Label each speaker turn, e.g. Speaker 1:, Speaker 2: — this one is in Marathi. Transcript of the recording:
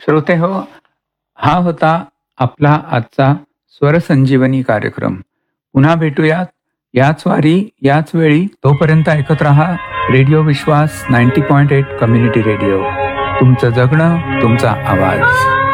Speaker 1: श्रोते हो, हा होता आपला आजचा स्वरसंजीवनी कार्यक्रम. पुन्हा भेटूयात याच वारी याच वेळी. तोपर्यंत ऐकत रहा रेडिओ विश्वास 90.8 कम्युनिटी रेडिओ. तुमचं जगणं तुमचा आवाज.